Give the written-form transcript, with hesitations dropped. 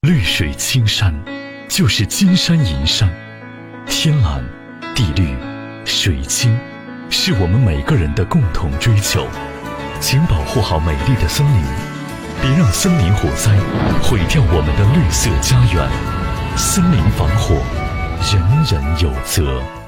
绿水青山，就是金山银山。天蓝、地绿、水清，是我们每个人的共同追求。请保护好美丽的森林，别让森林火灾毁掉我们的绿色家园。森林防火，人人有责。